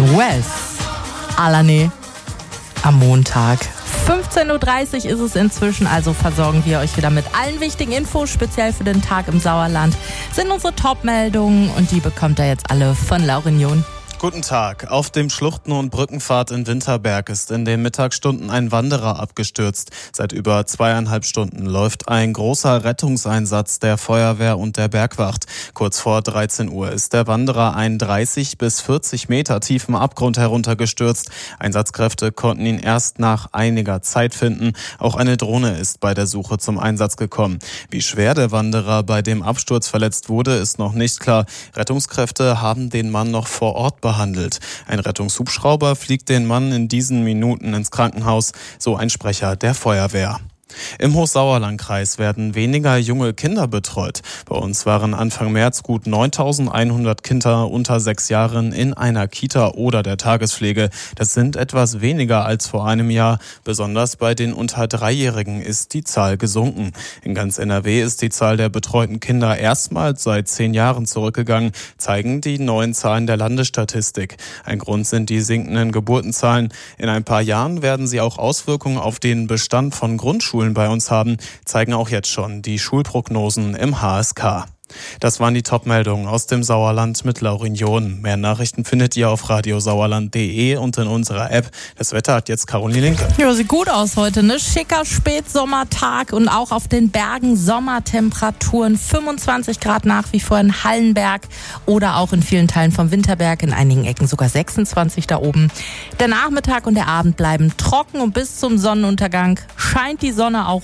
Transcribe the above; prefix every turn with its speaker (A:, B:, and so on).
A: Wes Alane am Montag. 15.30 Uhr ist es inzwischen, also versorgen wir euch wieder mit allen wichtigen Infos, speziell für den Tag im Sauerland. Sind unsere Top-Meldungen und die bekommt ihr jetzt alle von Laurin John.
B: Guten Tag. Auf dem Schluchten- und Brückenpfad in Winterberg ist in den Mittagsstunden ein Wanderer abgestürzt. Seit über 2,5 Stunden läuft ein großer Rettungseinsatz der Feuerwehr und der Bergwacht. Kurz vor 13 Uhr ist der Wanderer einen 30 bis 40 Meter tiefen Abgrund heruntergestürzt. Einsatzkräfte konnten ihn erst nach einiger Zeit finden. Auch eine Drohne ist bei der Suche zum Einsatz gekommen. Wie schwer der Wanderer bei dem Absturz verletzt wurde, ist noch nicht klar. Rettungskräfte haben den Mann noch vor Ort behandelt. Ein Rettungshubschrauber fliegt den Mann in diesen Minuten ins Krankenhaus, so ein Sprecher der Feuerwehr. Im Hochsauerlandkreis werden weniger junge Kinder betreut. Bei uns waren Anfang März gut 9.100 Kinder unter 6 Jahren in einer Kita oder der Tagespflege. Das sind etwas weniger als vor einem Jahr. Besonders bei den unter 3-Jährigen ist die Zahl gesunken. In ganz NRW ist die Zahl der betreuten Kinder erstmals seit 10 Jahren zurückgegangen, zeigen die neuen Zahlen der Landesstatistik. Ein Grund sind die sinkenden Geburtenzahlen. In ein paar Jahren werden sie auch Auswirkungen auf den Bestand von Grundschulen bei uns haben, zeigen auch jetzt schon die Schulprognosen im HSK. Das waren die Top-Meldungen aus dem Sauerland mit Laurin John. Mehr Nachrichten findet ihr auf radiosauerland.de und in unserer App. Das Wetter hat jetzt Caroline Linke.
A: Ja, sieht gut aus heute, ne? Schicker Spätsommertag und auch auf den Bergen Sommertemperaturen. 25 Grad nach wie vor in Hallenberg oder auch in vielen Teilen vom Winterberg, in einigen Ecken sogar 26 da oben. Der Nachmittag und der Abend bleiben trocken und bis zum Sonnenuntergang scheint die Sonne auch